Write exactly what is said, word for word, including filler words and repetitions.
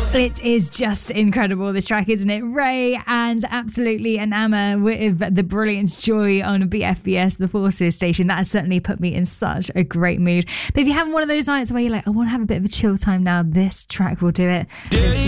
It is just incredible, this track, isn't it? Ray and absolutely Anama with the brilliant Joy on B F B S, the Forces station. That has certainly put me in such a great mood. But if you have one of those nights where you're like, I want to have a bit of a chill time now, this track will do it.